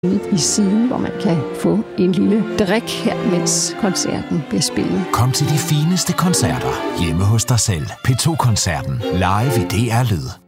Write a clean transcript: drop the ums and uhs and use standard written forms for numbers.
ude i siden, hvor man kan få en lille drik her, mens koncerten bliver spillet. Kom til de fineste koncerter hjemme hos dig selv. P2-koncerten live i DR Lyd.